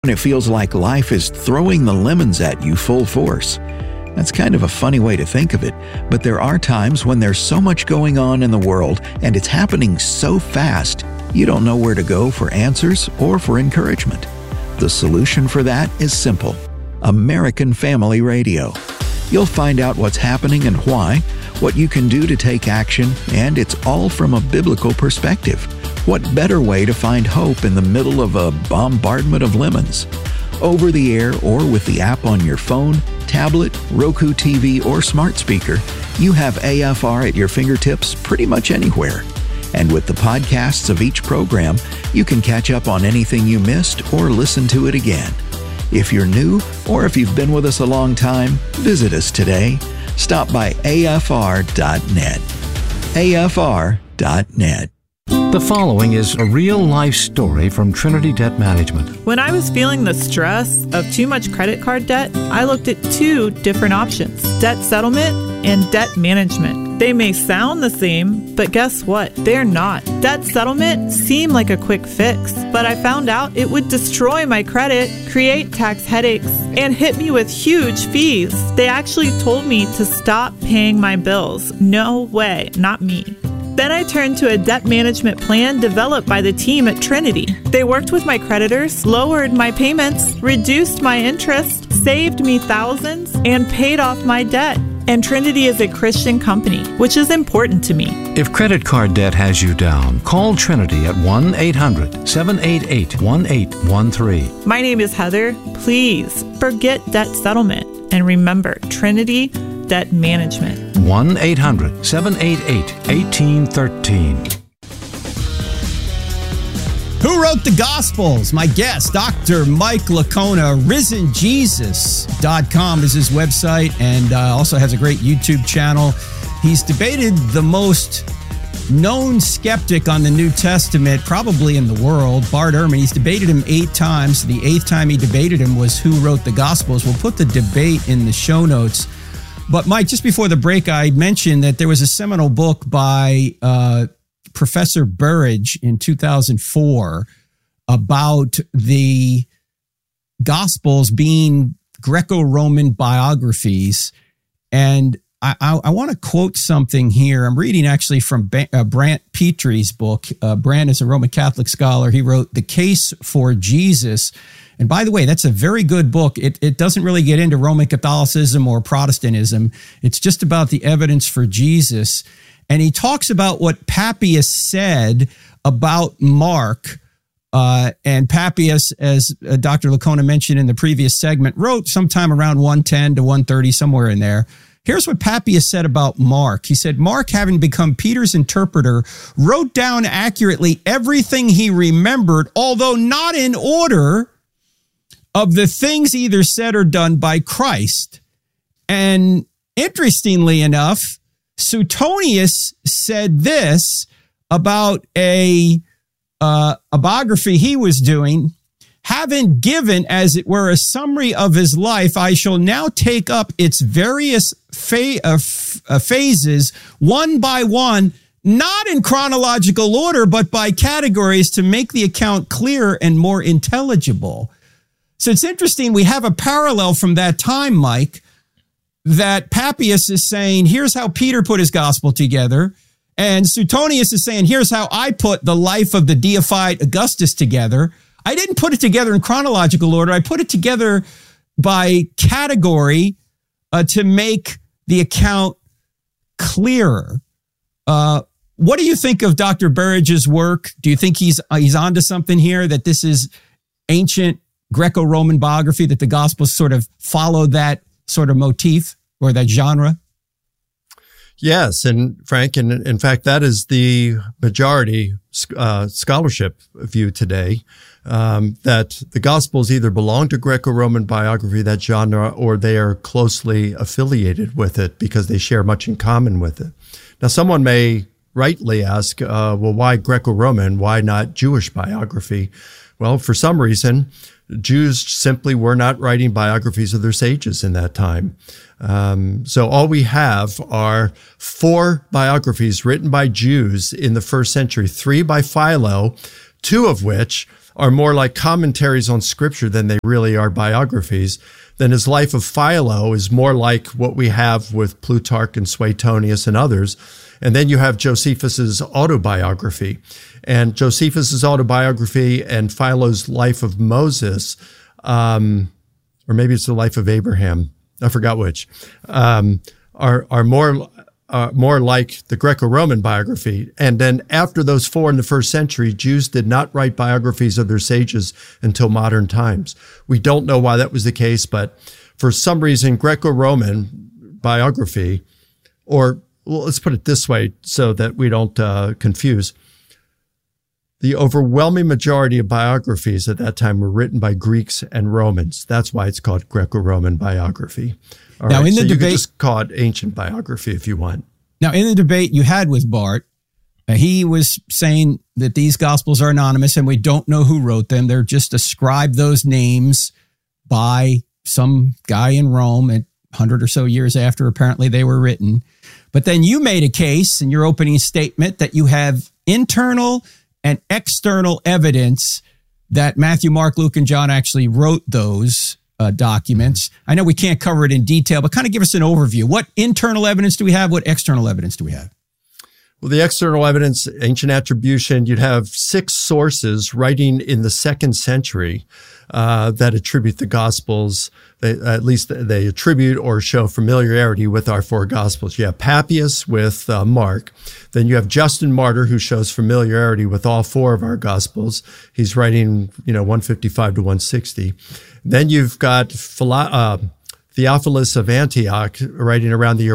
When it feels like life is throwing the lemons at you full force. That's kind of a funny way to think of it, but there are times when there's so much going on in the world and it's happening so fast, you don't know where to go for answers or for encouragement. The solution for that is simple: American Family Radio. You'll find out what's happening and why, what you can do to take action, and it's all from a biblical perspective. What better way to find hope in the middle of a bombardment of lemons? Over the air or with the app on your phone, tablet, Roku TV, or smart speaker, you have AFR at your fingertips pretty much anywhere. And with the podcasts of each program, you can catch up on anything you missed or listen to it again. If you're new or if you've been with us a long time, visit us today. Stop by afr.net. afr.net. The following is a real-life story from Trinity Debt Management. When I was feeling the stress of too much credit card debt, I looked at two different options: debt settlement and debt management. They may sound the same, but guess what? They're not. Debt settlement seemed like a quick fix, but I found out it would destroy my credit, create tax headaches, and hit me with huge fees. They actually told me to stop paying my bills. No way, not me. Then I turned to a debt management plan developed by the team at Trinity. They worked with my creditors, lowered my payments, reduced my interest, saved me thousands, and paid off my debt. And Trinity is a Christian company, which is important to me. If credit card debt has you down, call Trinity at 1-800-788-1813. My name is Heather. Please forget debt settlement and remember Trinity Debt Management. 1-800-788-1813. Who wrote the Gospels? My guest, Dr. Mike Licona. RisenJesus.com is his website, and also has a great YouTube channel. He's debated the most known skeptic on the New Testament, probably in the world, Bart Ehrman. He's debated him 8 times. The 8th time he debated him was who wrote the Gospels. We'll put the debate in the show notes. But Mike, just before the break, I mentioned that there was a seminal book by Professor Burridge in 2004 about the Gospels being Greco-Roman biographies. And I want to quote something here. I'm reading actually from Brant Petre's book. Brant is a Roman Catholic scholar. He wrote The Case for Jesus. And by the way, that's a very good book. It doesn't really get into Roman Catholicism or Protestantism. It's just about the evidence for Jesus. And he talks about what Papias said about Mark. And Papias, as Dr. Licona mentioned in the previous segment, wrote sometime around 110 to 130, somewhere in there. Here's what Papias said about Mark. He said, Mark, having become Peter's interpreter, wrote down accurately everything he remembered, although not in order, of the things either said or done by Christ. And interestingly enough, Suetonius said this about a biography he was doing. Having given, as it were, a summary of his life, I shall now take up its various phases one by one, not in chronological order, but by categories to make the account clearer and more intelligible. So it's interesting. We have a parallel from that time, Mike, that Papias is saying, here's how Peter put his gospel together. And Suetonius is saying, here's how I put the life of the deified Augustus together. I didn't put it together in chronological order. I put it together by category to make the account clearer. What do you think of Dr. Burridge's work? Do you think he's onto something here, that this is ancient Greco-Roman biography, that the Gospels sort of follow that sort of motif or that genre? Yes, and Frank, and in fact, that is the majority scholarship view today, that the Gospels either belong to Greco-Roman biography, that genre, or they are closely affiliated with it because they share much in common with it. Now, someone may rightly ask, well, why Greco-Roman? Why not Jewish biography? Well, for some reason, Jews simply were not writing biographies of their sages in that time. So all we have are 4 biographies written by Jews in the first century, 3 by Philo, 2 of which are more like commentaries on Scripture than they really are biographies, then his life of Philo is more like what we have with Plutarch and Suetonius and others. And then you have Josephus's autobiography. And Josephus's autobiography and Philo's life of Moses, or maybe it's the life of Abraham, I forgot which, are more like the Greco-Roman biography. And then after those four in the first century, Jews did not write biographies of their sages until modern times. We don't know why that was the case, but for some reason, Greco-Roman biography, or well, let's put it this way so that we don't confuse. The overwhelming majority of biographies at that time were written by Greeks and Romans. That's why it's called Greco-Roman biography. All now, right, in the so debate, you can just call it ancient biography if you want. Now, in the debate you had with Bart, he was saying that these Gospels are anonymous and we don't know who wrote them. They're just ascribed those names by some guy in Rome at 100 or so years after apparently they were written. But then you made a case in your opening statement that you have internal and external evidence that Matthew, Mark, Luke, and John actually wrote those documents. I know we can't cover it in detail, but kind of give us an overview. What internal evidence do we have? What external evidence do we have? Well, the external evidence, ancient attribution, you'd have 6 sources writing in the 2nd century that attribute the Gospels. At least they attribute or show familiarity with our 4 Gospels. You have Papias with Mark. Then you have Justin Martyr, who shows familiarity with all 4 of our Gospels. He's writing, 155 to 160. Then you've got Theophilus of Antioch writing around the year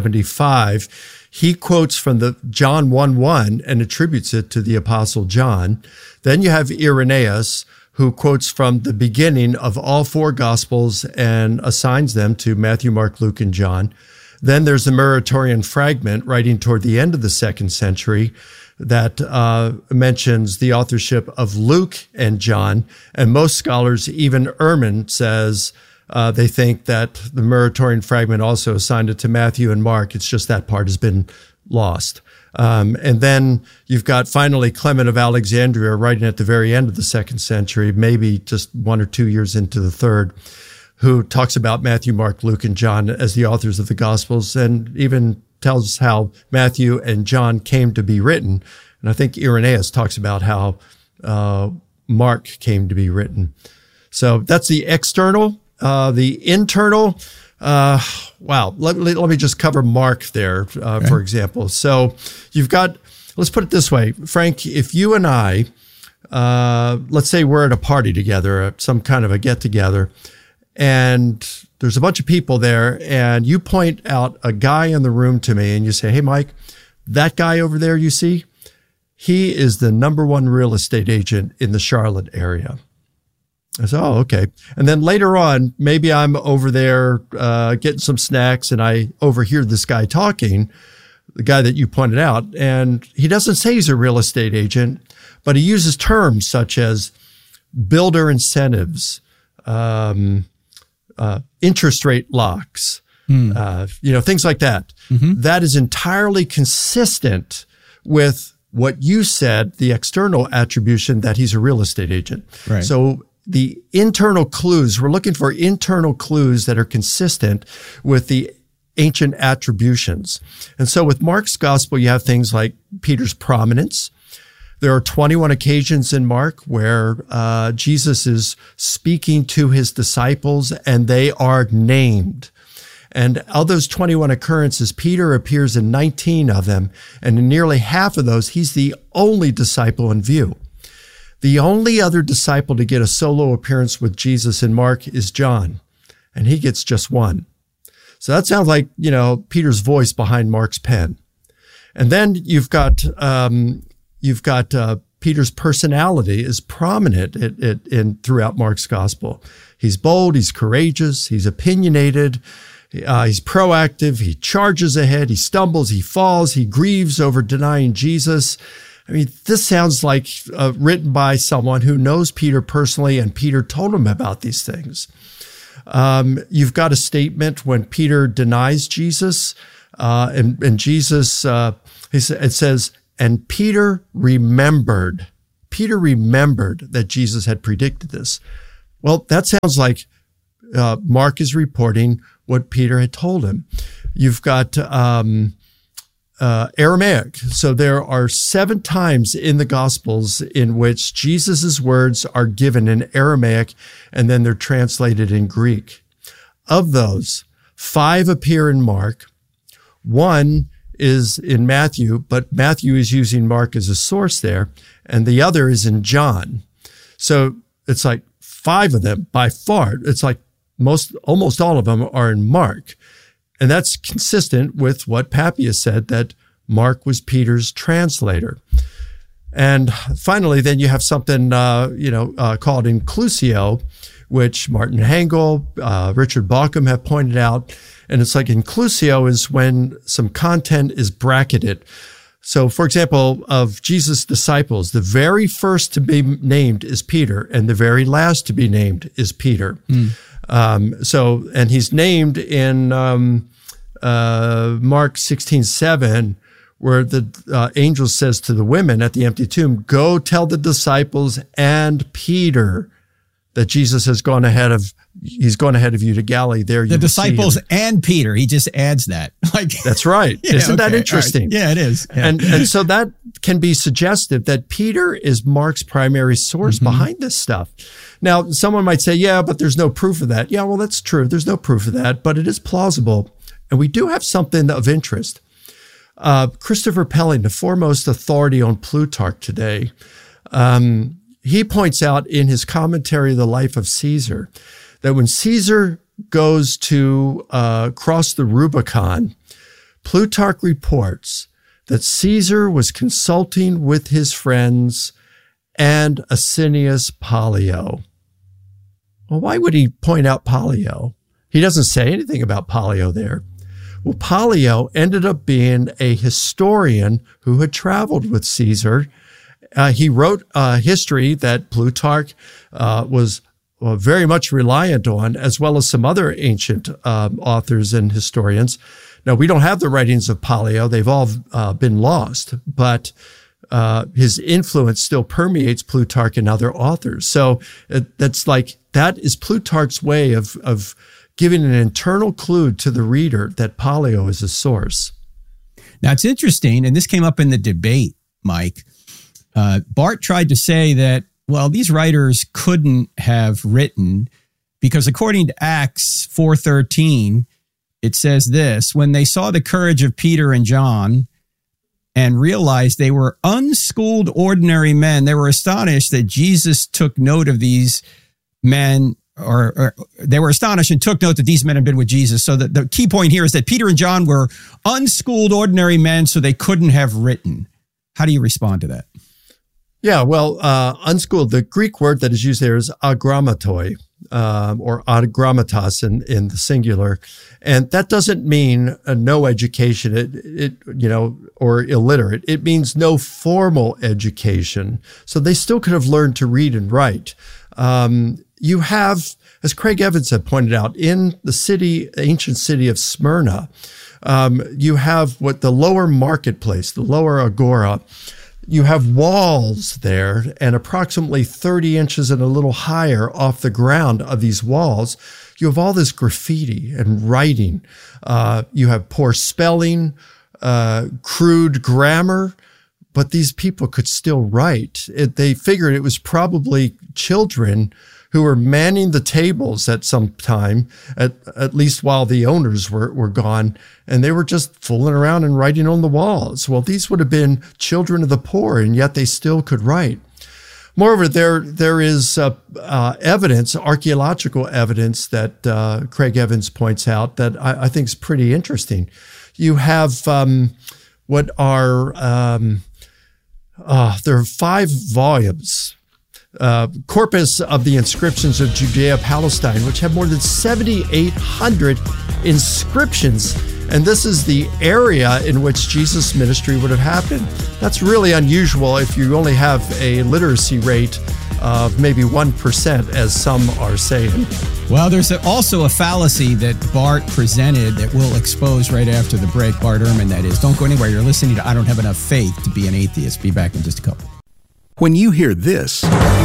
175. He quotes from the John 1:1 and attributes it to the Apostle John. Then you have Irenaeus, who quotes from the beginning of all 4 Gospels and assigns them to Matthew, Mark, Luke, and John. Then there's the Muratorian fragment writing toward the end of the 2nd century that mentions the authorship of Luke and John. And most scholars, even Ehrman says, they think that the Muratorian fragment also assigned it to Matthew and Mark. It's just that part has been lost. And then you've got finally Clement of Alexandria writing at the very end of the 2nd century, maybe just 1 or 2 years into the 3rd, who talks about Matthew, Mark, Luke, and John as the authors of the Gospels and even tells how Matthew and John came to be written. And I think Irenaeus talks about how Mark came to be written. So that's the external. The internal, let me just cover Mark there, okay. For example. So you've got, let's put it this way, Frank, if you and I, let's say we're at a party together, some kind of a get together, and there's a bunch of people there, and you point out a guy in the room to me and you say, hey, Mike, that guy over there you see, he is the #1 real estate agent in the Charlotte area. I said, oh, okay. And then later on, maybe I'm over there getting some snacks and I overhear this guy talking, the guy that you pointed out, and he doesn't say he's a real estate agent, but he uses terms such as builder incentives, interest rate locks, things like that. Mm-hmm. That is entirely consistent with what you said, the external attribution that he's a real estate agent. Right. So the internal clues, we're looking for internal clues that are consistent with the ancient attributions. And so with Mark's gospel, you have things like Peter's prominence. There are 21 occasions in Mark where Jesus is speaking to his disciples and they are named. And of those 21 occurrences, Peter appears in 19 of them. And in nearly half of those, he's the only disciple in view. The only other disciple to get a solo appearance with Jesus in Mark is John, and he gets just 1. So that sounds like, Peter's voice behind Mark's pen. And then you've got Peter's personality is prominent throughout Mark's gospel. He's bold, he's courageous, he's opinionated, he's proactive, he charges ahead, he stumbles, he falls, he grieves over denying Jesus. I mean, this sounds like written by someone who knows Peter personally, and Peter told him about these things. You've got a statement when Peter denies Jesus, and Jesus, it says, and Peter remembered Peter remembered that Jesus had predicted this. Well, that sounds like Mark is reporting what Peter had told him. You've got Aramaic. So there are 7 times in the Gospels in which Jesus's words are given in Aramaic and then they're translated in Greek. Of those, 5 appear in Mark. 1 is in Matthew, but Matthew is using Mark as a source there, and the other is in John. So it's like 5 of them by far. It's like almost all of them are in Mark. And that's consistent with what Papias said, that Mark was Peter's translator. And finally, then you have something, called inclusio, which Martin Hengel, Richard Bauckham have pointed out. And it's like inclusio is when some content is bracketed. So, for example, of Jesus' disciples, the very first to be named is Peter, and the very last to be named is Peter. And he's named in Mark 16:7, where the angel says to the women at the empty tomb, "Go tell the disciples and Peter that Jesus has gone ahead of you to Galilee." There, the disciples and Peter. He just adds that. That's right. Yeah, Isn't that interesting? Right. Yeah, it is. Yeah. And so that can be suggestive that Peter is Mark's primary source behind this stuff. Now, someone might say, yeah, but there's no proof of that. Yeah, well, that's true. There's no proof of that, but it is plausible. And we do have something of interest. Christopher Pelling, the foremost authority on Plutarch today, he points out in his commentary, The Life of Caesar, that when Caesar goes to cross the Rubicon, Plutarch reports that Caesar was consulting with his friends and Asinius Pollio. Well, why would he point out Pollio? He doesn't say anything about Pollio there. Well, Pollio ended up being a historian who had traveled with Caesar. He wrote history that Plutarch was very much reliant on, as well as some other ancient authors and historians. Now, we don't have the writings of Pollio. They've all been lost, but his influence still permeates Plutarch and other authors. So that is Plutarch's way of giving an internal clue to the reader that Pollio is a source. Now, it's interesting, and this came up in the debate, Mike. Bart tried to say that, well, these writers couldn't have written because according to Acts 4:13, it says this: when they saw the courage of Peter and John and realized they were unschooled ordinary men, they were astonished that Jesus took note of these men, or they were astonished and took note that these men had been with Jesus. So the key point here is that Peter and John were unschooled ordinary men, so they couldn't have written. How do you respond to that? Yeah, well, unschooled, the Greek word that is used there is agrammatoi, or agrammatos in the singular. And that doesn't mean no education, or illiterate. It means no formal education. So they still could have learned to read and write. You have, as Craig Evans had pointed out, in the ancient city of Smyrna, you have what the lower marketplace, the lower agora. You have walls there, and approximately 30 inches and a little higher off the ground of these walls, you have all this graffiti and writing. You have poor spelling, crude grammar, but these people could still write. They figured it was probably children who were manning the tables at some time, at least while the owners were gone, and they were just fooling around and writing on the walls. Well, these would have been children of the poor, and yet they still could write. Moreover, there is evidence, archaeological evidence that Craig Evans points out that I think is pretty interesting. You have what are there are 5 volumes. Corpus of the inscriptions of Judea-Palestine, which have more than 7,800 inscriptions. And this is the area in which Jesus' ministry would have happened. That's really unusual if you only have a literacy rate of maybe 1%, as some are saying. Well, there's also a fallacy that Bart presented that we'll expose right after the break. Bart Ehrman, that is. Don't go anywhere. You're listening to I Don't Have Enough Faith to Be an Atheist. Be back in just a couple. When you hear this,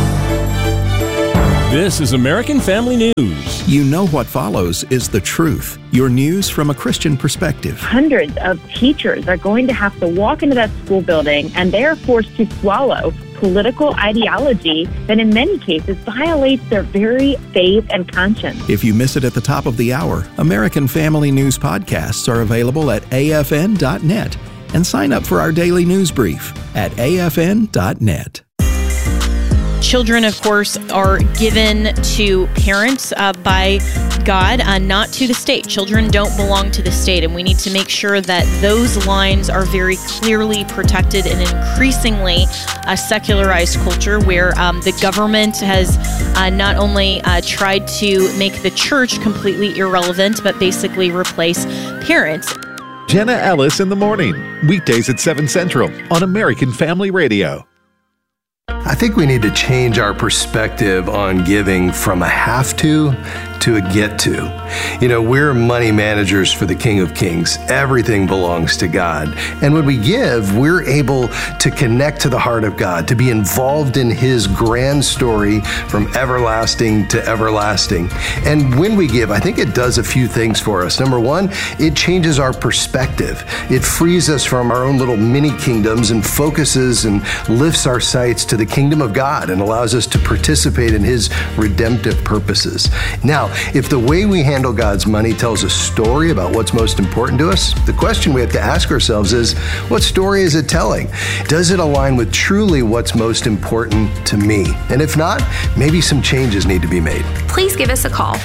This is American Family News. you know what follows is the truth. Your news from a Christian perspective. Hundreds of teachers are going to have to walk into that school building, and they are forced to swallow political ideology that in many cases violates their very faith and conscience. If you miss it at the top of the hour, American Family News podcasts are available at afn.net. And sign up for our daily news brief at afn.net. Children, of course, are given to parents by God, not to the state. Children don't belong to the state, and we need to make sure that those lines are very clearly protected in an increasingly secularized culture where the government has not only tried to make the church completely irrelevant, but basically replace parents. Jenna Ellis in the morning, weekdays at 7 Central on American Family Radio. I think we need to change our perspective on giving from a have to a get to. You know, we're money managers for the King of Kings. Everything belongs to God. And when we give, we're able to connect to the heart of God, to be involved in His grand story from everlasting to everlasting. And when we give, I think it does a few things for us. Number one, it changes our perspective. It frees us from our own little mini kingdoms and focuses and lifts our sights to the kingdom of God and allows us to participate in His redemptive purposes. Now, if the way we handle God's money tells a story about what's most important to us, the question we have to ask ourselves is, what story is it telling? Does it align with truly what's most important to me? And if not, maybe some changes need to be made. Please give us a call,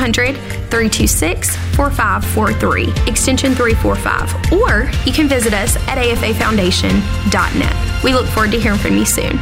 1-800-326-4543, extension 345, or you can visit us at afafoundation.net. We look forward to hearing from you soon.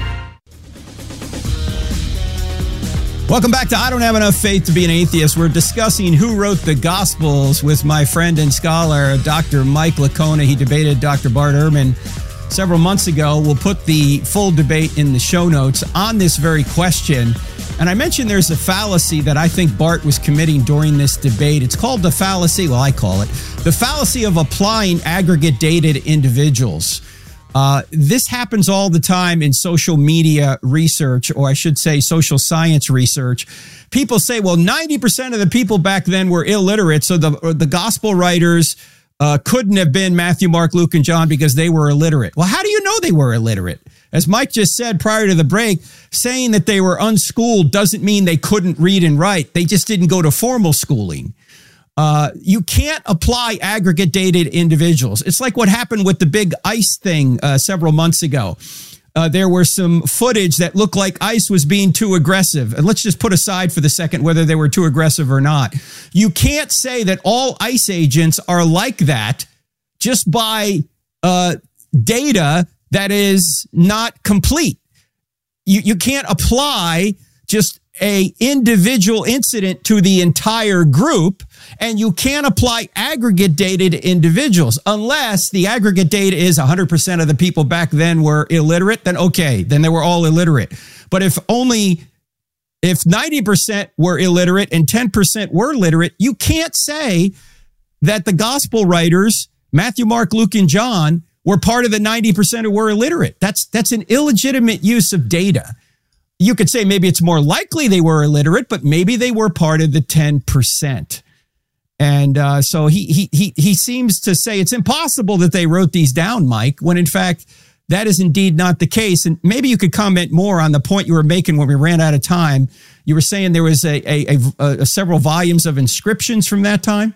Welcome back to I Don't Have Enough Faith to Be an Atheist. We're discussing who wrote the Gospels with my friend and scholar, Dr. Mike Licona. He debated Dr. Bart Ehrman several months ago. We'll put the full debate in the show notes on this very question. And I mentioned there's a fallacy that I think Bart was committing during this debate. It's called the fallacy, well, I call it, the fallacy of applying aggregate data to individuals. This happens all the time in social media research, or I should say social science research. People say, well, 90% of the people back then were illiterate, so the gospel writers couldn't have been Matthew, Mark, Luke, and John because they were illiterate. Well, how do you know they were illiterate? As Mike just said prior to the break, saying that they were unschooled doesn't mean they couldn't read and write. They just didn't go to formal schooling. You can't apply aggregate data to individuals. It's like what happened with the big ICE thing several months ago. There were some footage that looked like ICE was being too aggressive. And let's just put aside for the second whether they were too aggressive or not. You can't say that all ICE agents are like that just by data that is not complete. You can't apply just a individual incident to the entire group, and you can't apply aggregate data to individuals unless the aggregate data is 100% of the people back then were illiterate, then okay, then they were all illiterate. But if 90% were illiterate and 10% were literate, you can't say that the gospel writers, Matthew, Mark, Luke, and John, were part of the 90% who were illiterate. That's an illegitimate use of data. You could say maybe it's more likely they were illiterate, but maybe they were part of the 10%. And so he seems to say it's impossible that they wrote these down, Mike, when in fact that is indeed not the case. And maybe you could comment more on the point you were making when we ran out of time. You were saying there was a several volumes of inscriptions from that time.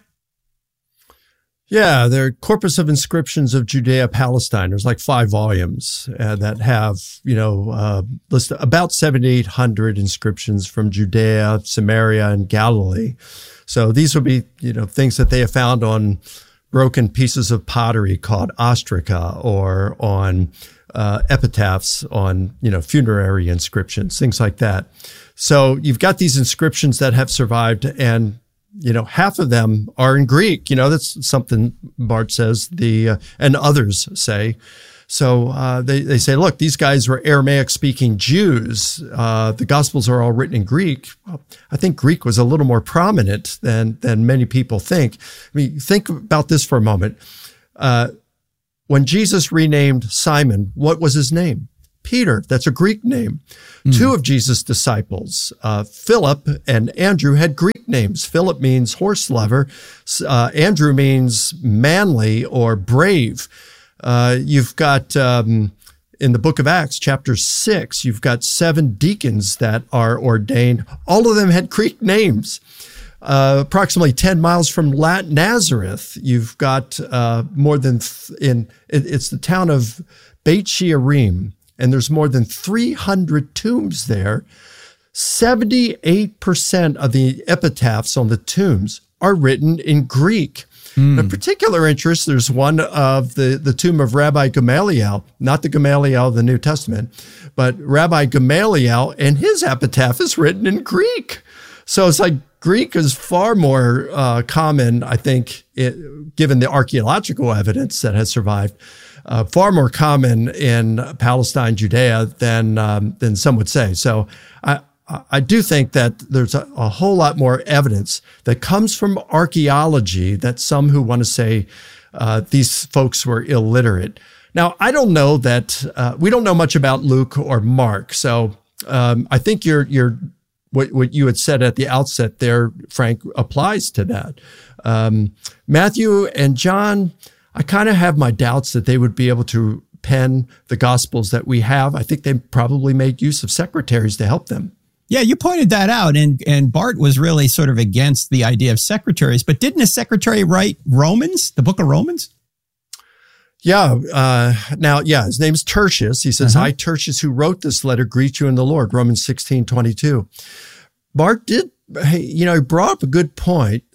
Yeah, there are corpus of inscriptions of Judea-Palestine. There's like 5 volumes that have, list about 7,800 inscriptions from Judea, Samaria, and Galilee. So these would be, things that they have found on broken pieces of pottery called ostraca, or on epitaphs on, funerary inscriptions, things like that. So you've got these inscriptions that have survived, and half of them are in Greek. That's something Bart says, and others say. So they say, look, these guys were Aramaic-speaking Jews. The Gospels are all written in Greek. Well, I think Greek was a little more prominent than many people think. I mean, think about this for a moment. When Jesus renamed Simon, what was his name? Peter. That's a Greek name. Two of Jesus' disciples, Philip and Andrew, had Greek names. Philip means horse lover. Andrew means manly or brave. You've got, in the book of Acts, chapter 6, you've got 7 deacons that are ordained. All of them had Greek names. Approximately 10 miles from Nazareth, you've got more than, it's the town of Beit Shearim, and there's more than 300 tombs there. 78% of the epitaphs on the tombs are written in Greek. Of particular interest, there's one of the tomb of Rabbi Gamaliel, not the Gamaliel of the New Testament, but Rabbi Gamaliel, and his epitaph is written in Greek. So it's like Greek is far more common, I think, given the archaeological evidence that has survived, far more common in Palestine, Judea than some would say. So I do think that there's a whole lot more evidence that comes from archaeology that some who want to say these folks were illiterate. Now, I don't know that we don't know much about Luke or Mark. So I think what you had said at the outset there, Frank, applies to that. Matthew and John, I kind of have my doubts that they would be able to pen the Gospels that we have. I think they probably made use of secretaries to help them. Yeah, you pointed that out, and Bart was really sort of against the idea of secretaries. But didn't a secretary write Romans, the book of Romans? Yeah. His name's Tertius. He says, I, Tertius, who wrote this letter, greet you in the Lord, Romans 16:22. Bart did, he brought up a good point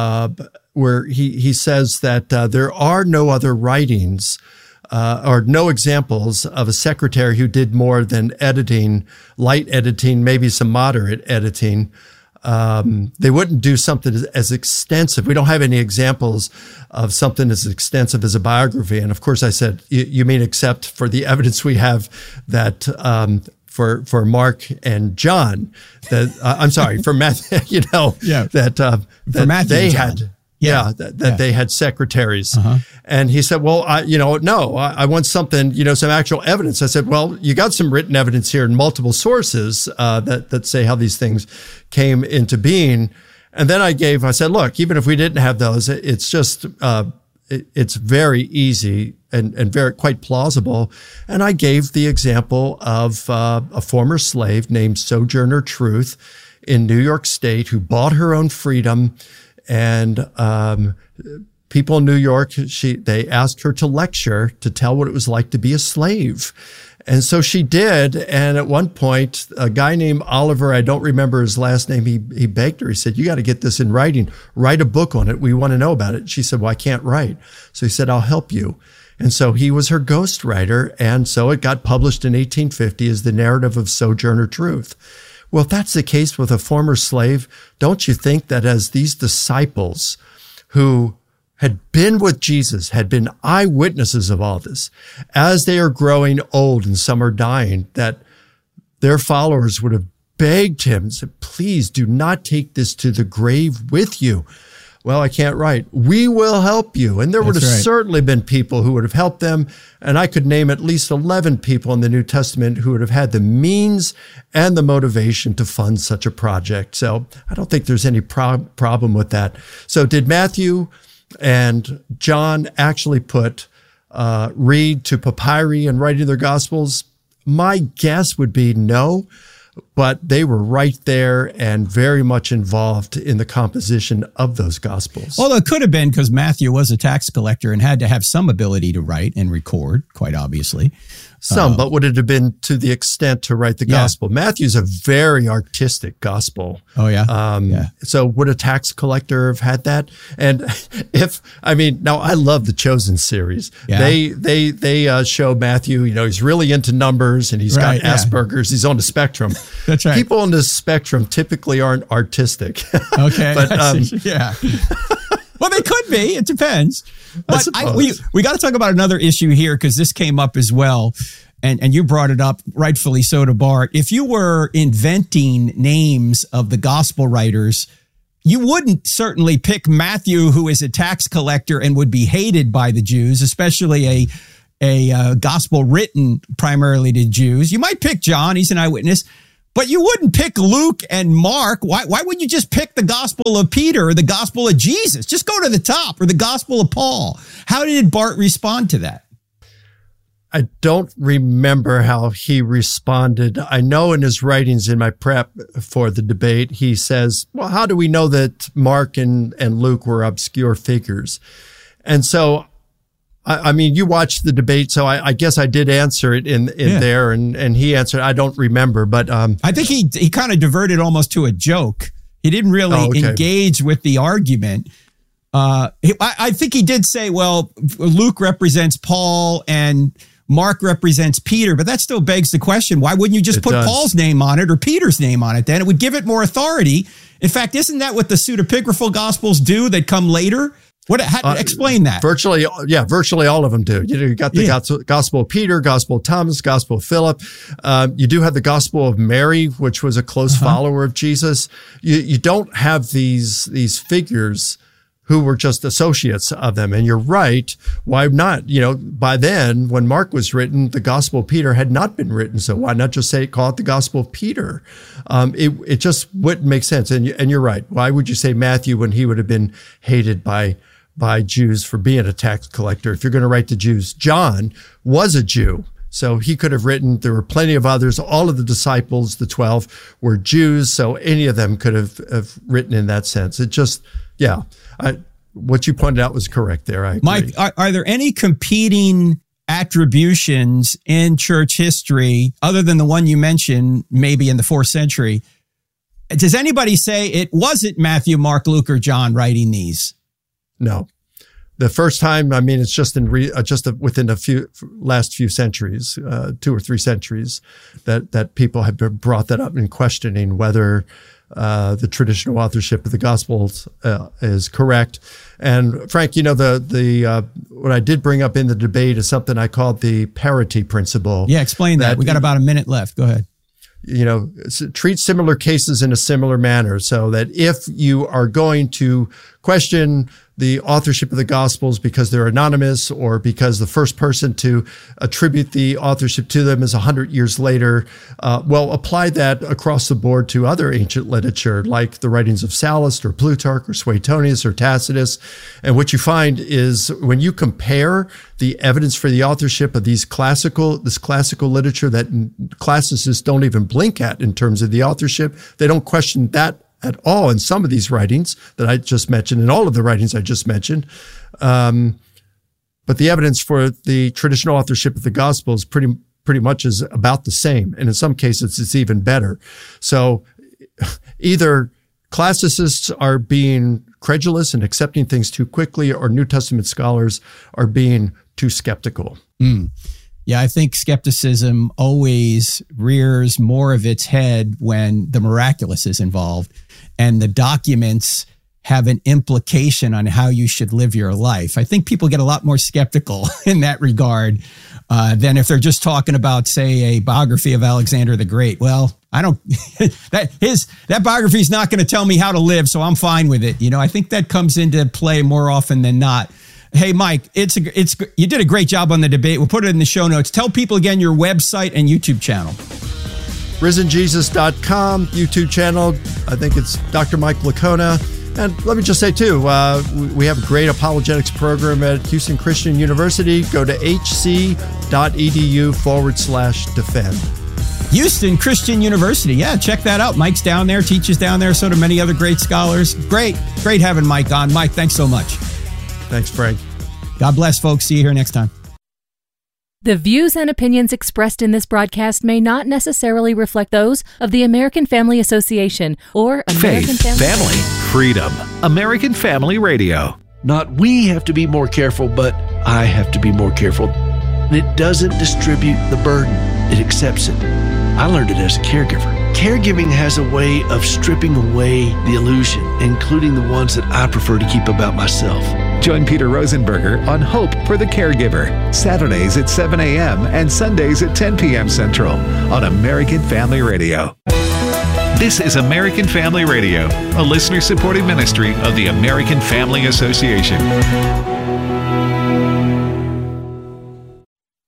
where he says that there are no other writings or no examples of a secretary who did more than editing, light editing, maybe some moderate editing. They wouldn't do something as extensive. We don't have any examples of something as extensive as a biography. And of course, I said, you mean except for the evidence we have that for Mark and John, that I'm sorry, for Matthew, that Matthew they had. They had secretaries. And he said, well, I want something, some actual evidence. I said, well, you got some written evidence here in multiple sources that say how these things came into being. And then I said, look, even if we didn't have those, it's just, it's very easy and very quite plausible. And I gave the example of a former slave named Sojourner Truth in New York State who bought her own freedom. And people in New York, they asked her to lecture, to tell what it was like to be a slave. And so she did. And at one point, a guy named Oliver, I don't remember his last name, he begged her. He said, you got to get this in writing. Write a book on it. We want to know about it. She said, well, I can't write. So he said, I'll help you. And so he was her ghostwriter. And so it got published in 1850 as the narrative of Sojourner Truth. Well, if that's the case with a former slave, don't you think that as these disciples who had been with Jesus, had been eyewitnesses of all this, as they are growing old and some are dying, that their followers would have begged him and said, please do not take this to the grave with you. Well, I can't write. We will help you. And there would have certainly been people who would have helped them. And I could name at least 11 people in the New Testament who would have had the means and the motivation to fund such a project. So I don't think there's any problem with that. So did Matthew and John actually read to papyri and writing their Gospels? My guess would be no. But they were right there and very much involved in the composition of those Gospels. Although it could have been because Matthew was a tax collector and had to have some ability to write and record, quite obviously. But would it have been to the extent to write the Gospel? Matthew's a very artistic Gospel. Oh, yeah. So would a tax collector have had that? And now I love the Chosen series. Yeah. They show Matthew, he's really into numbers and he's got Asperger's. He's on the spectrum. That's right. People on the spectrum typically aren't artistic. Okay. But well, they could be. It depends. But we got to talk about another issue here because this came up as well. And you brought it up, rightfully so, to Bart. If you were inventing names of the gospel writers, you wouldn't certainly pick Matthew, who is a tax collector and would be hated by the Jews, especially a gospel written primarily to Jews. You might pick John, he's an eyewitness, but you wouldn't pick Luke and Mark. Why wouldn't you just pick the gospel of Peter or the gospel of Jesus? Just go to the top, or the gospel of Paul. How did Bart respond to that? I don't remember how he responded. I know in his writings in my prep for the debate, he says, well, how do we know that Mark and Luke were obscure figures? And so, I mean, you watched the debate, so I guess I did answer it in there, and he answered, I don't remember, but I think he kind of diverted almost to a joke. He didn't really engage with the argument. I think he did say, well, Luke represents Paul and Mark represents Peter, but that still begs the question, why wouldn't you just put Paul's name on it or Peter's name on it then? It would give it more authority. In fact, isn't that what the pseudepigraphal gospels do that come later? Explain that. Virtually all of them do. You got the Gospel of Peter, Gospel of Thomas, Gospel of Philip. You do have the Gospel of Mary, which was a close follower of Jesus. You don't have these figures who were just associates of them. And you're right. Why not? By then, when Mark was written, the Gospel of Peter had not been written. So why not just call it the Gospel of Peter? It just wouldn't make sense. And you're right. Why would you say Matthew when he would have been hated by Jews for being a tax collector? If you're going to write to Jews, John was a Jew. So he could have written, there were plenty of others. All of the disciples, the 12, were Jews. So any of them could have written in that sense. It just, what you pointed out was correct there. I agree. Mike, are there any competing attributions in church history other than the one you mentioned, maybe in the 4th century? Does anybody say it wasn't Matthew, Mark, Luke, or John writing these? No. The first time, I mean, it's just within the last few centuries, 2 or 3 centuries, that people have brought that up in questioning whether the traditional authorship of the Gospels is correct. And Frank, what I did bring up in the debate is something I called the parity principle. Yeah, explain that. We got about a minute left. Go ahead. Treat similar cases in a similar manner, so that if you are going to question the authorship of the Gospels because they're anonymous or because the first person to attribute the authorship to them is 100 years later, apply that across the board to other ancient literature like the writings of Sallust or Plutarch or Suetonius or Tacitus. And what you find is when you compare the evidence for the authorship of this classical literature that classicists don't even blink at in terms of the authorship, they don't question that at all in some of these writings that I just mentioned, and all of the writings I just mentioned. But the evidence for the traditional authorship of the Gospels pretty much is about the same. And in some cases, it's even better. So either classicists are being credulous and accepting things too quickly, or New Testament scholars are being too skeptical. Yeah, I think skepticism always rears more of its head when the miraculous is involved and the documents have an implication on how you should live your life. I think people get a lot more skeptical in that regard than if they're just talking about, say, a biography of Alexander the Great. Well, that biography is not going to tell me how to live, so I'm fine with it. I think that comes into play more often than not. Hey, Mike, you did a great job on the debate. We'll put it in the show notes. Tell people again your website and YouTube channel. RisenJesus.com, YouTube channel. I think it's Dr. Mike Licona. And let me just say, too, we have a great apologetics program at Houston Christian University. Go to hc.edu/defend. Houston Christian University. Yeah, check that out. Mike's down there, teaches down there, so do many other great scholars. Great having Mike on. Mike, thanks so much. Thanks, Frank. God bless, folks. See you here next time. The views and opinions expressed in this broadcast may not necessarily reflect those of the American Family Association or American Family, freedom. American Family Radio. Not we have to be more careful, but I have to be more careful. It doesn't distribute the burden. It accepts it. I learned it as a caregiver. Caregiving has a way of stripping away the illusion, including the ones that I prefer to keep about myself. Join Peter Rosenberger on Hope for the Caregiver, Saturdays at 7 a.m. and Sundays at 10 p.m. Central on American Family Radio. This is American Family Radio, a listener-supported ministry of the American Family Association.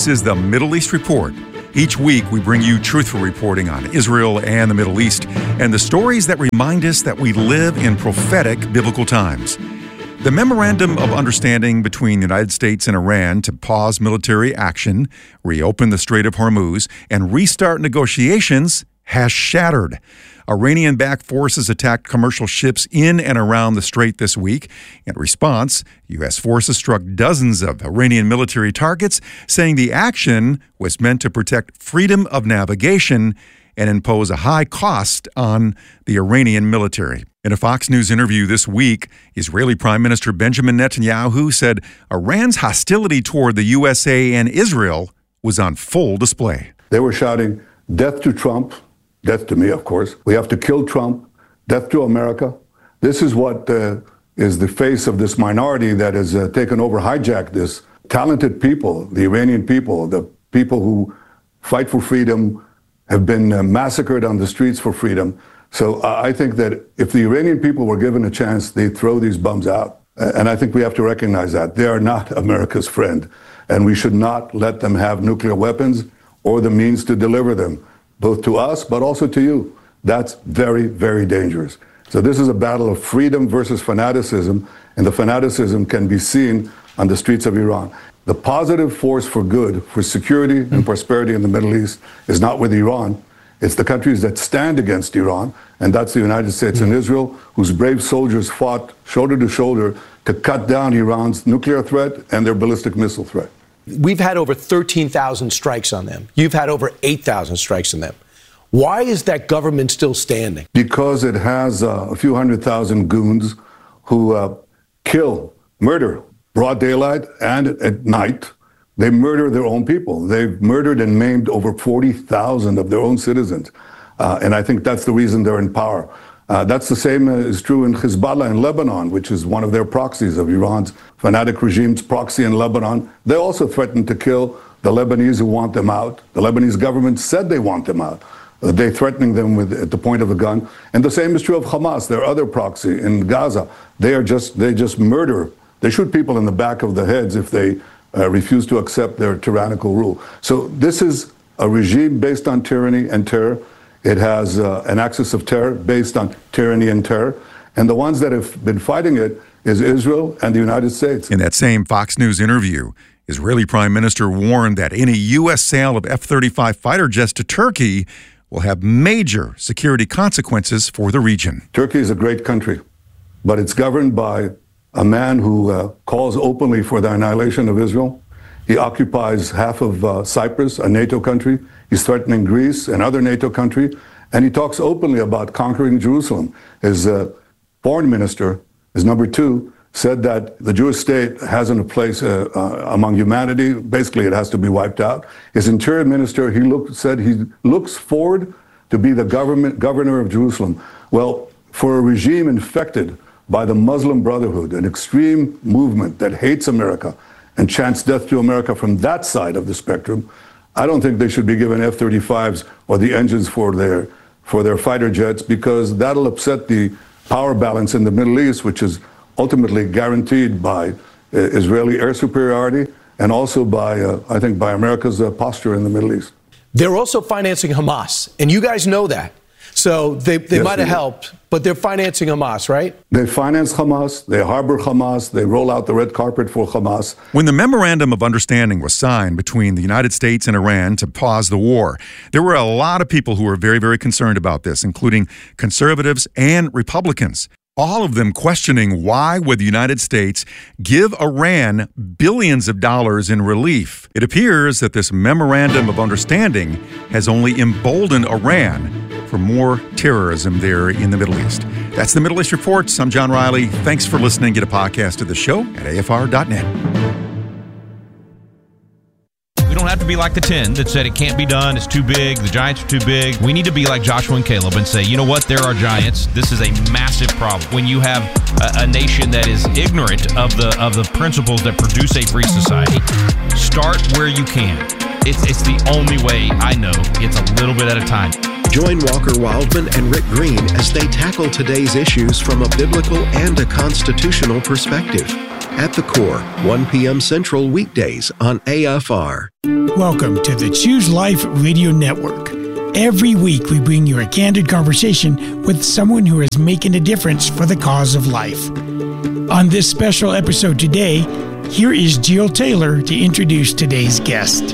This is the Middle East Report. Each week, we bring you truthful reporting on Israel and the Middle East and the stories that remind us that we live in prophetic biblical times. The Memorandum of Understanding between the United States and Iran to pause military action, reopen the Strait of Hormuz, and restart negotiations has shattered. Iranian-backed forces attacked commercial ships in and around the strait this week. In response, U.S. forces struck dozens of Iranian military targets, saying the action was meant to protect freedom of navigation and impose a high cost on the Iranian military. In a Fox News interview this week, Israeli Prime Minister Benjamin Netanyahu said Iran's hostility toward the USA and Israel was on full display. They were shouting, "Death to Trump," death to me, of course. "We have to kill Trump. Death to America." This is what is the face of this minority that has taken over, hijacked this. Talented people, the Iranian people, the people who fight for freedom, have been massacred on the streets for freedom. So I think that if the Iranian people were given a chance, they'd throw these bums out. And I think we have to recognize that. They are not America's friend. And we should not let them have nuclear weapons or the means to deliver them, both to us, but also to you. That's very, very dangerous. So this is a battle of freedom versus fanaticism, and the fanaticism can be seen on the streets of Iran. The positive force for good, for security and prosperity in the Middle East is not with Iran. It's the countries that stand against Iran, and that's the United States and Israel, whose brave soldiers fought shoulder to shoulder to cut down Iran's nuclear threat and their ballistic missile threat. We've had over 13,000 strikes on them. You've had over 8,000 strikes on them. Why is that government still standing? Because it has a few 100,000 goons who kill, murder, broad daylight and at night. They murder their own people. They've murdered and maimed over 40,000 of their own citizens. And I think that's the reason they're in power. That's the same is true in Hezbollah in Lebanon, which is one of their proxies of Iran's fanatic regime's proxy in Lebanon. They also threatened to kill the Lebanese who want them out. The Lebanese government said they want them out. They're threatening them at the point of a gun. And the same is true of Hamas, their other proxy in Gaza. They just murder. They shoot people in the back of the heads if they refuse to accept their tyrannical rule. So this is a regime based on tyranny and terror. It has an axis of terror based on tyranny and terror. And the ones that have been fighting it is Israel and the United States. In that same Fox News interview, Israeli Prime Minister warned that any U.S. sale of F-35 fighter jets to Turkey will have major security consequences for the region. Turkey is a great country, but it's governed by a man who calls openly for the annihilation of Israel. He occupies half of Cyprus, a NATO country. He's threatening Greece, another NATO country. And he talks openly about conquering Jerusalem. His foreign minister, his number two, said that the Jewish state hasn't a place among humanity. Basically, it has to be wiped out. His interior minister, said he looks forward to be the governor of Jerusalem. Well, for a regime infected by the Muslim Brotherhood, an extreme movement that hates America and chants death to America from that side of the spectrum, I don't think they should be given F-35s or the engines for their fighter jets, because that'll upset the power balance in the Middle East, which is ultimately guaranteed by Israeli air superiority and also by, I think, by America's posture in the Middle East. They're also financing Hamas, and you guys know that. So they might have helped, but they're financing Hamas, right? They finance Hamas, they harbor Hamas, they roll out the red carpet for Hamas. When the Memorandum of Understanding was signed between the United States and Iran to pause the war, there were a lot of people who were very, very concerned about this, including conservatives and Republicans. All of them questioning why would the United States give Iran billions of dollars in relief. It appears that this Memorandum of Understanding has only emboldened Iran for more terrorism there in the Middle East. That's the Middle East Reports. I'm John Riley. Thanks for listening. Get a podcast of the show at afr.net. We don't have to be like the 10 that said it can't be done, it's too big, the Giants are too big. We need to be like Joshua and Caleb and say, you know what, there are giants. This is a massive problem. When you have a nation that is ignorant of the principles that produce a free society, start where you can. It's the only way I know. It's a little bit at a time. Join Walker Wildman and Rick Green as they tackle today's issues from a biblical and a constitutional perspective. At the Core, 1 p.m. Central weekdays on AFR. Welcome to the Choose Life Radio Network. Every week we bring you a candid conversation with someone who is making a difference for the cause of life. On this special episode today, here is Jill Taylor to introduce today's guest.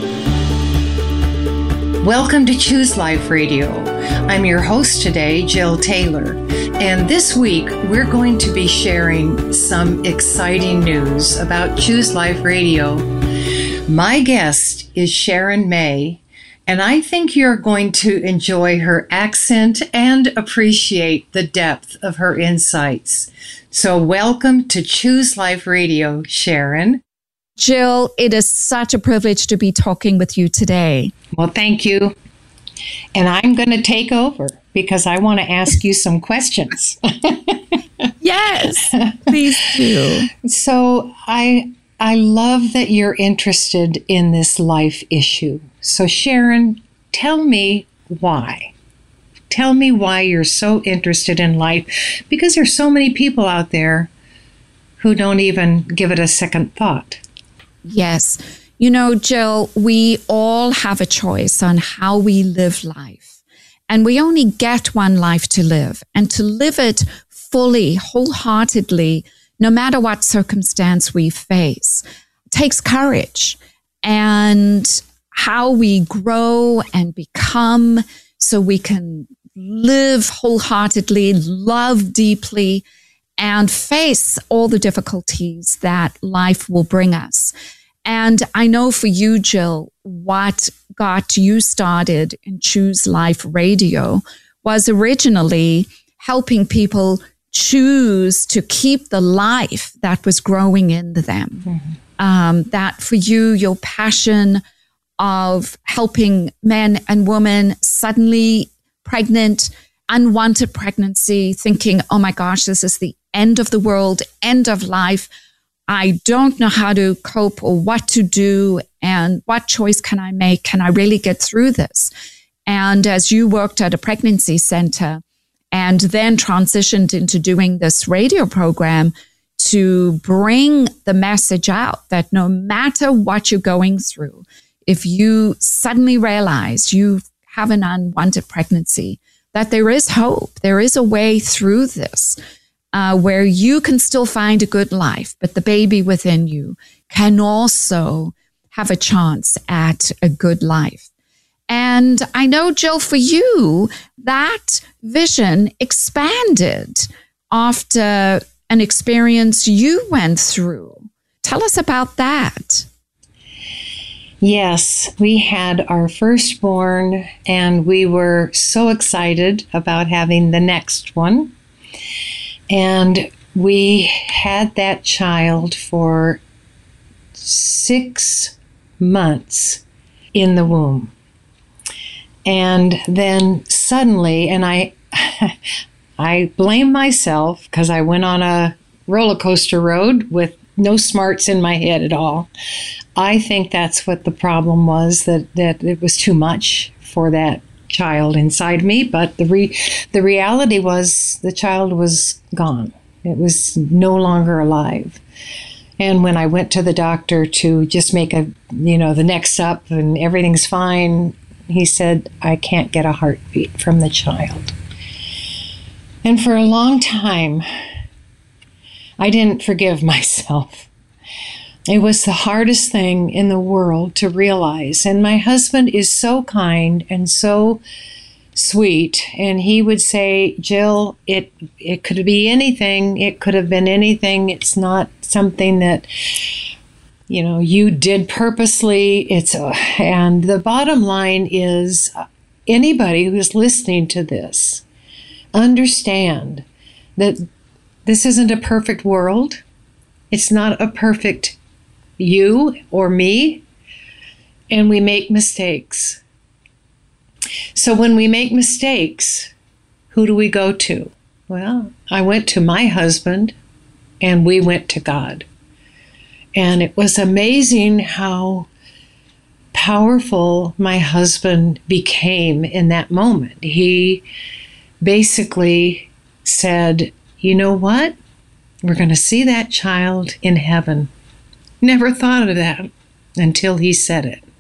Welcome to Choose Life Radio. I'm your host today, Jill Taylor. And this week, we're going to be sharing some exciting news about Choose Life Radio. My guest is Sharon May, and I think you're going to enjoy her accent and appreciate the depth of her insights. So welcome to Choose Life Radio, Sharon. Jill, it is such a privilege to be talking with you today. Well, thank you. And I'm going to take over because I want to ask you some questions. Yes, please do. So I love that you're interested in this life issue. So Sharon, tell me why. Tell me why you're so interested in life, because there's so many people out there who don't even give it a second thought. Yes. You know, Jill, we all have a choice on how we live life. And we only get one life to live. And to live it fully, wholeheartedly, no matter what circumstance we face, takes courage. And how we grow and become so we can live wholeheartedly, love deeply, and face all the difficulties that life will bring us. And I know for you, Jill, what got you started in Choose Life Radio was originally helping people choose to keep the life that was growing into them. Mm-hmm. That for you, your passion of helping men and women suddenly pregnant, unwanted pregnancy, thinking, oh my gosh, this is the end of the world, end of life. I don't know how to cope or what to do and what choice can I make? Can I really get through this? And as you worked at a pregnancy center and then transitioned into doing this radio program to bring the message out that no matter what you're going through, if you suddenly realize you have an unwanted pregnancy, that there is hope, there is a way through this. Where you can still find a good life, but the baby within you can also have a chance at a good life. And I know, Jill, for you, that vision expanded after an experience you went through. Tell us about that. Yes, we had our firstborn, and we were so excited about having the next one. And we had that child for 6 months in the womb. And then suddenly, and I blame myself because I went on a roller coaster road with no smarts in my head at all. I think that's what the problem was, that it was too much for that child inside me, but the reality was the child was gone. It was no longer alive. And when I went to the doctor to just make the next up and everything's fine, he said, I can't get a heartbeat from the child. And for a long time, I didn't forgive myself. It was the hardest thing in the world to realize. And my husband is so kind and so sweet. And he would say, Jill, it could be anything. It could have been anything. It's not something that, you did purposely. And the bottom line is anybody who's listening to this, understand that this isn't a perfect world. It's not a perfect you or me, and we make mistakes. So when we make mistakes, who do we go to? Well, I went to my husband, and we went to God. And it was amazing how powerful my husband became in that moment. He basically said, you know what? We're going to see that child in heaven. Never thought of that until he said it.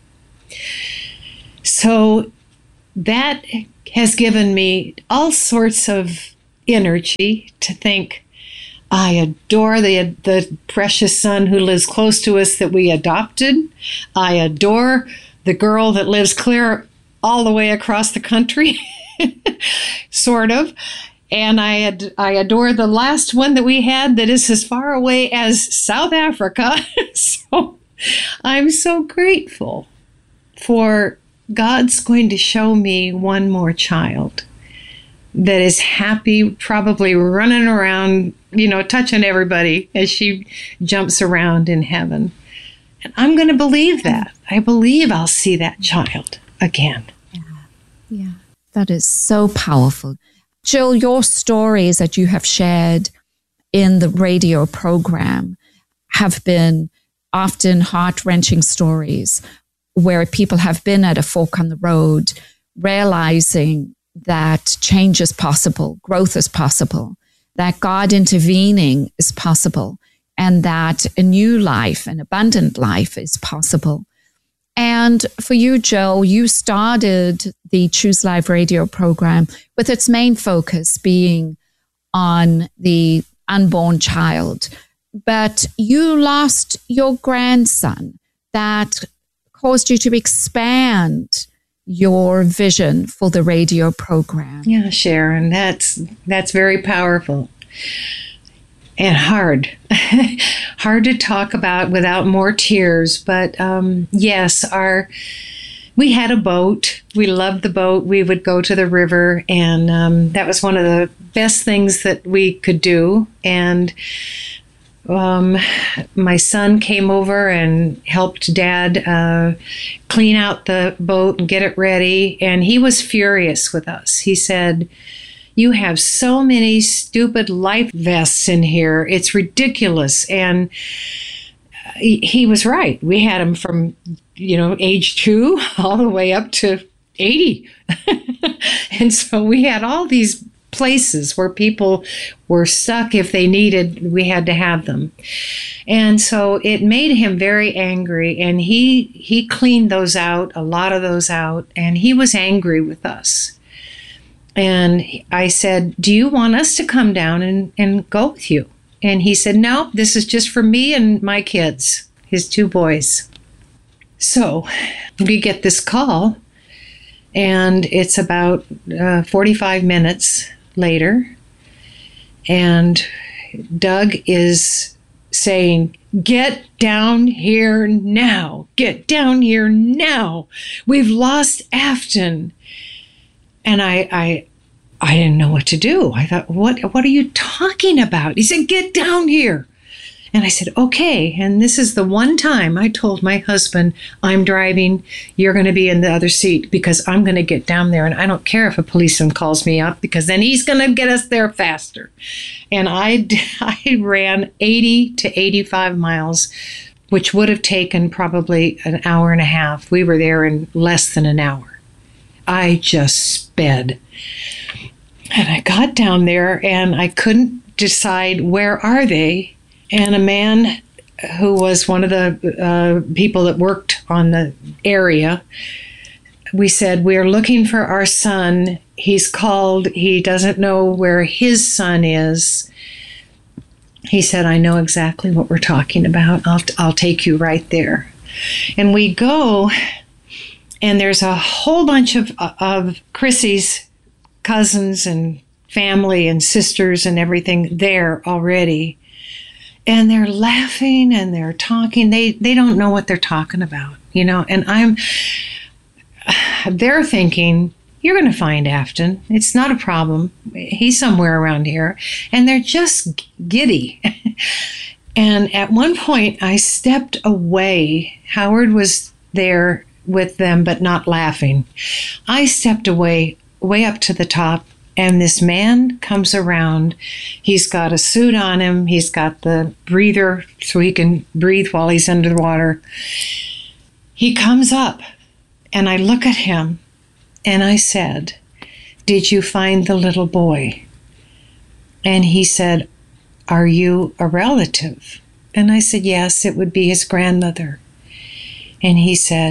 So that has given me all sorts of energy to think, I adore the precious son who lives close to us that we adopted. I adore the girl that lives clear all the way across the country, sort of. And I adore the last one that we had that is as far away as South Africa. So I'm so grateful for God's going to show me one more child that is happy, probably running around, touching everybody as she jumps around in heaven. And I'm going to believe that. I believe I'll see that child again. Yeah, that is so powerful. Jill, your stories that you have shared in the radio program have been often heart-wrenching stories where people have been at a fork on the road, realizing that change is possible, growth is possible, that God intervening is possible, and that a new life, an abundant life is possible. And for you, Jill, you started the Choose Life radio program with its main focus being on the unborn child. But you lost your grandson. That caused you to expand your vision for the radio program. Yeah, Sharon, that's very powerful and hard. Hard to talk about without more tears. But yes, we had a boat. We loved the boat. We would go to the river, and that was one of the best things that we could do. And my son came over and helped Dad clean out the boat and get it ready. And he was furious with us. He said, "You have so many stupid life vests in here. It's ridiculous." And he was right. We had them from, age 2 all the way up to 80. And so we had all these places where people were stuck. If they needed, we had to have them. And so it made him very angry, and he cleaned those out, a lot of those out, and he was angry with us. And I said, "Do you want us to come down and go with you?" And he said, "No, this is just for me and my kids, his 2 boys." So we get this call, and it's about 45 minutes later, and Doug is saying, "Get down here now. Get down here now. We've lost Afton." And I didn't know what to do. I thought, what are you talking about? He said, "Get down here." And I said, "Okay." And this is the one time I told my husband, "I'm driving, you're going to be in the other seat, because I'm going to get down there. And I don't care if a policeman calls me up, because then he's going to get us there faster." And I ran 80 to 85 miles, which would have taken probably an hour and a half. We were there in less than an hour. I just sped. And I got down there, and I couldn't decide, where are they? And a man who was one of the people that worked on the area, we said, "We're looking for our son. He's called. He doesn't know where his son is." He said, "I know exactly what we're talking about. I'll take you right there." And we go, and there's a whole bunch of Chrissy's cousins and family and sisters and everything there already. And they're laughing and they're talking. They don't know what they're talking about, and they're thinking, "You're going to find Afton. It's not a problem. He's somewhere around here." And they're just giddy. And at one point I stepped away. Howard was there with them, but not laughing. I stepped away, way up to the top, and this man comes around. He's got a suit on him. He's got the breather so he can breathe while he's under the water. He comes up, and I look at him, and I said, "Did you find the little boy?" And he said, "Are you a relative?" And I said, "Yes, it would be his grandmother." And he said,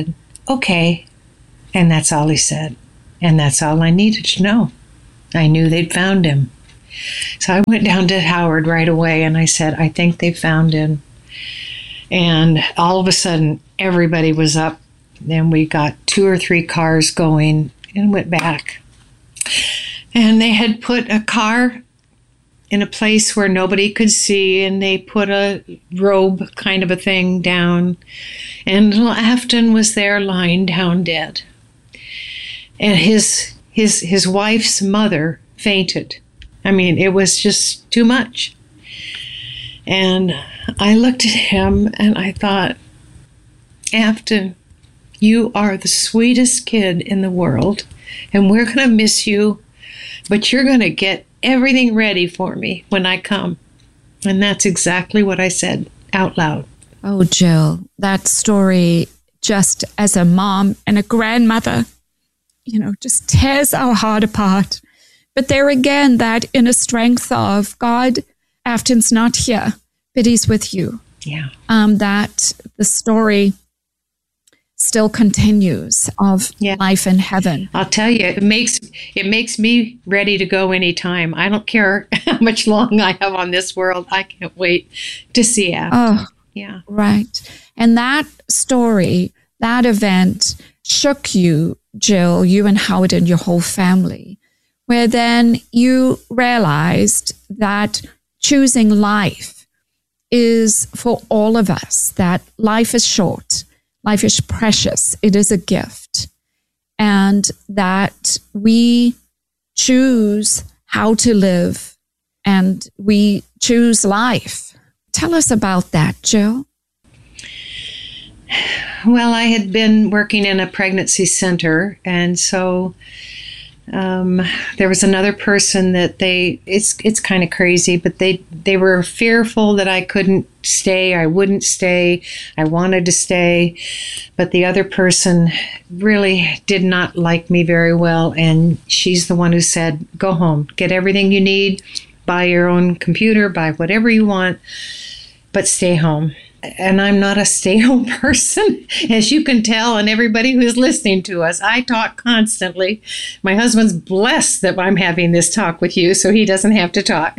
okay. And that's all he said. And that's all I needed to know. I knew they'd found him. So I went down to Howard right away and I said, I think they found him. And all of a sudden, everybody was up. Then we got 2 or 3 cars going and went back. And they had put a car in a place where nobody could see, and they put a robe kind of a thing down. And little Afton was there lying down dead. And his wife's mother fainted. I mean, it was just too much. And I looked at him and I thought, Afton, you are the sweetest kid in the world, and we're going to miss you, but you're going to get everything ready for me when I come. And that's exactly what I said out loud. Oh, Jill, that story, just as a mom and a grandmother, just tears our heart apart. But there again, that inner strength of God, Afton's not here, but he's with you. Yeah. That the story still continues of life in heaven. I'll tell you, it makes me ready to go anytime. I don't care how much long I have on this world. I can't wait to see Afton. Oh, yeah. Right. And that story, that event shook you, Jill, you and Howard and your whole family, where then you realized that choosing life is for all of us, that life is short, life is precious, it is a gift, and that we choose how to live and we choose life. Tell us about that, Jill. Well, I had been working in a pregnancy center, and so there was another person that it's kind of crazy, but they were fearful that I couldn't stay, I wouldn't stay, I wanted to stay, but the other person really did not like me very well, and she's the one who said, go home, get everything you need, buy your own computer, buy whatever you want, but stay home. And I'm not a stay-home person, as you can tell, and everybody who's listening to us. I talk constantly. My husband's blessed that I'm having this talk with you, so he doesn't have to talk.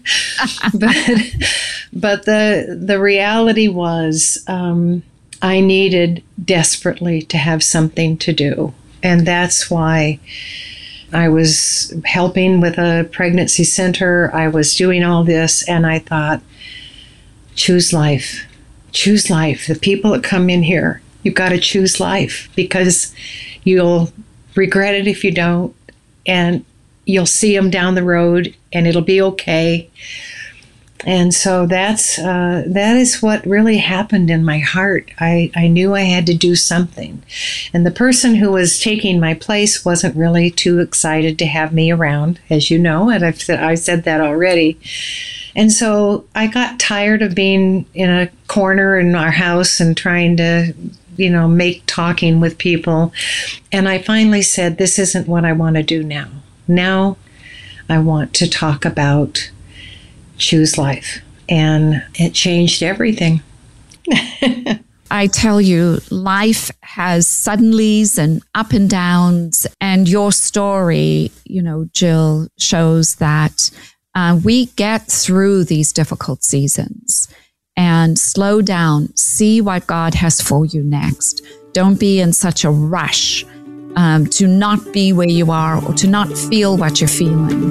But the reality was I needed desperately to have something to do. And that's why I was helping with a pregnancy center. I was doing all this, and I thought, choose life. Choose life. The people that come in here, you've got to choose life, because you'll regret it if you don't, and you'll see them down the road, and it'll be okay. And so that is what really happened in my heart. I knew I had to do something. And the person who was taking my place wasn't really too excited to have me around, as you know, and I said that already. And so I got tired of being in a corner in our house and trying to, make talking with people. And I finally said, this isn't what I want to do now. Now I want to talk about choose life. And it changed everything. I tell you, life has suddenlies and up and downs. And your story, Jill, shows that we get through these difficult seasons and slow down, see what God has for you next. Don't be in such a rush to not be where you are or to not feel what you're feeling.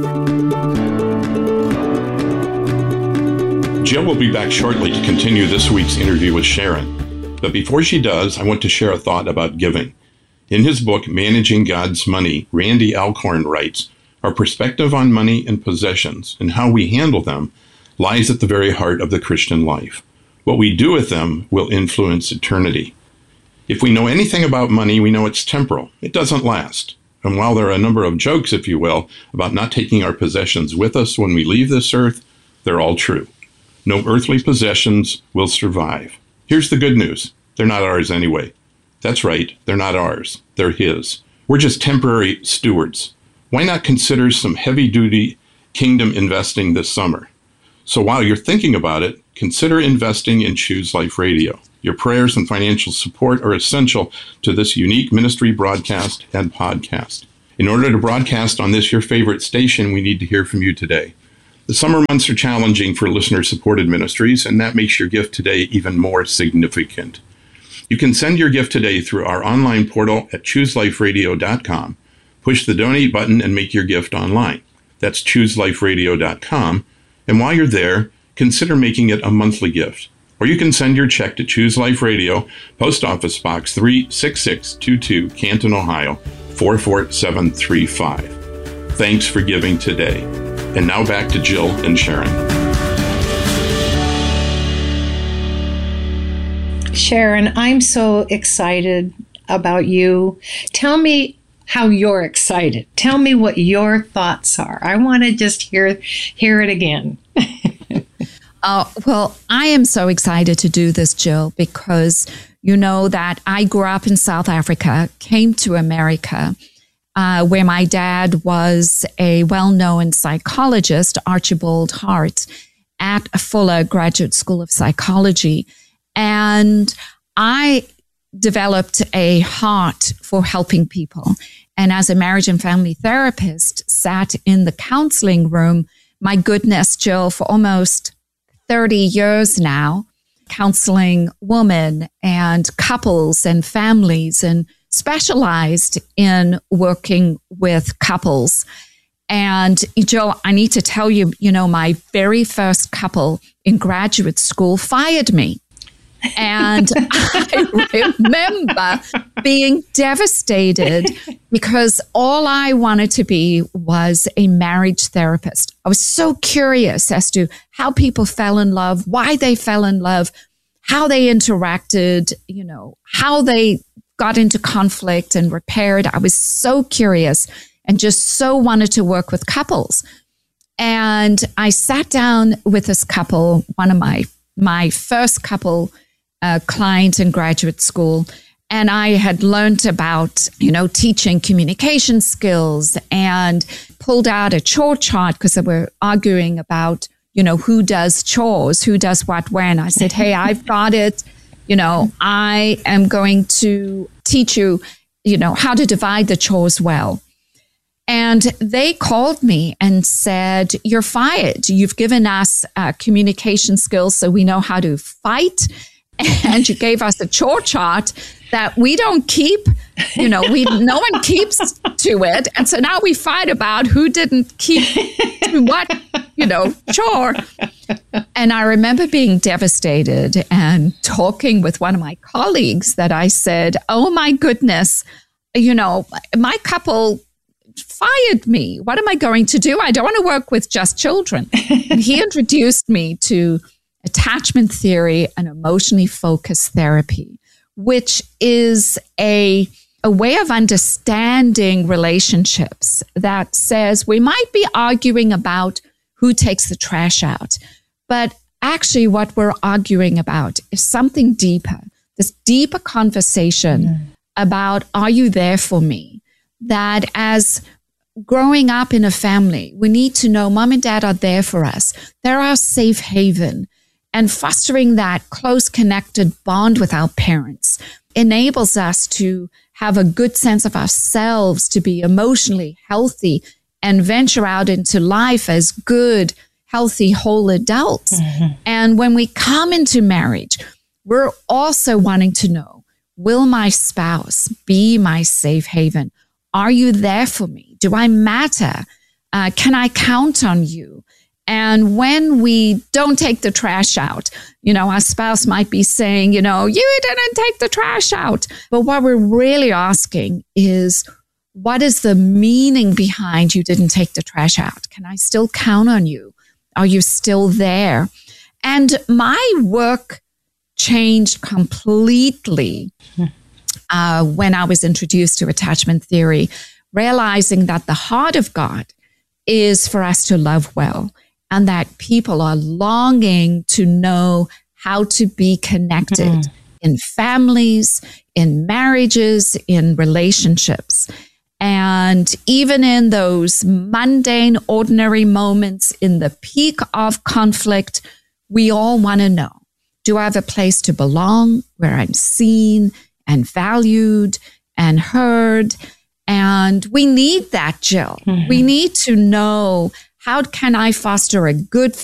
Jill will be back shortly to continue this week's interview with Sharon. But before she does, I want to share a thought about giving. In his book, Managing God's Money, Randy Alcorn writes, our perspective on money and possessions and how we handle them lies at the very heart of the Christian life. What we do with them will influence eternity. If we know anything about money, we know it's temporal. It doesn't last. And while there are a number of jokes, if you will, about not taking our possessions with us when we leave this earth, they're all true. No earthly possessions will survive. Here's the good news. They're not ours anyway. That's right. They're not ours. They're his. We're just temporary stewards. Why not consider some heavy-duty kingdom investing this summer? So while you're thinking about it, consider investing in Choose Life Radio. Your prayers and financial support are essential to this unique ministry broadcast and podcast. In order to broadcast on this, your favorite station, we need to hear from you today. The summer months are challenging for listener-supported ministries, and that makes your gift today even more significant. You can send your gift today through our online portal at chooseliferadio.com. Push the donate button and make your gift online. That's chooseliferadio.com. And while you're there, consider making it a monthly gift. Or you can send your check to Choose Life Radio, Post Office Box 36622, Canton, Ohio, 44735. Thanks for giving today. And now back to Jill and Sharon. Sharon, I'm so excited about you. Tell me how you're excited. Tell me what your thoughts are. I want to just hear it again. Well, I am so excited to do this, Jill, because you know that I grew up in South Africa, came to America, where my dad was a well-known psychologist, Archibald Hart, at Fuller Graduate School of Psychology. And I developed a heart for helping people. And as a marriage and family therapist, sat in the counseling room, my goodness, Jill, for almost 30 years now, counseling women and couples and families, and specialized in working with couples. And Jill, I need to tell you, my very first couple in graduate school fired me. And I remember being devastated because all I wanted to be was a marriage therapist. I was so curious as to how people fell in love, why they fell in love, how they interacted, how they got into conflict and repaired. I was so curious and just so wanted to work with couples. And I sat down with this couple, one of my first couple clients in graduate school, and I had learned about, teaching communication skills, and pulled out a chore chart because they were arguing about, who does chores, who does what when. I said, hey, I've got it. I am going to teach you, how to divide the chores well. And they called me and said, you're fired. You've given us communication skills so we know how to fight. And you gave us a chore chart that we don't keep, no one keeps to it. And so now we fight about who didn't keep to what, chore. And I remember being devastated and talking with one of my colleagues that I said, oh my goodness, my couple fired me. What am I going to do? I don't want to work with just children. And he introduced me to attachment theory and emotionally focused therapy, which is a way of understanding relationships that says we might be arguing about who takes the trash out, but actually what we're arguing about is something deeper, this deeper conversation about, are you there for me? That as growing up in a family, we need to know mom and dad are there for us. They're our safe haven. And fostering that close connected bond with our parents enables us to have a good sense of ourselves, to be emotionally healthy and venture out into life as good, healthy, whole adults. Mm-hmm. And when we come into marriage, we're also wanting to know, will my spouse be my safe haven? Are you there for me? Do I matter? Can I count on you? And when we don't take the trash out, our spouse might be saying, you didn't take the trash out. But what we're really asking is, what is the meaning behind you didn't take the trash out? Can I still count on you? Are you still there? And my work changed completely when I was introduced to attachment theory, realizing that the heart of God is for us to love well, and that people are longing to know how to be connected in families, in marriages, in relationships. And even in those mundane, ordinary moments in the peak of conflict, we all want to know, Do I have a place to belong where I'm seen and valued and heard? And we need that, Jill. We need to know, how can I foster a good